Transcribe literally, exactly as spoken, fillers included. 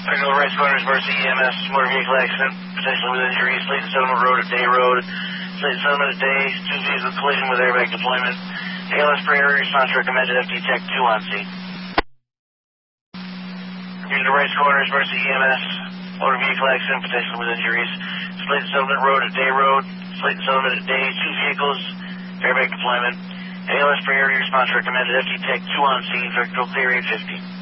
Signal Rice Corners, Mercy E M S, motor vehicle accident, potentially with injury, Slayton Settlement Road at Day Road. Slayton Settlement at Day, two vehicle collision with airbag deployment. A L S priority response recommended, F D Tech two on scene. Unit Rice Corners, Mercy E M S, motor vehicle accident, potentially with injuries. Slayton Settlement Road at Day Road. Slayton Settlement at Day, two vehicles, airbag deployment. A L S priority response recommended, F D Tech two on scene, vector clear eight fifty.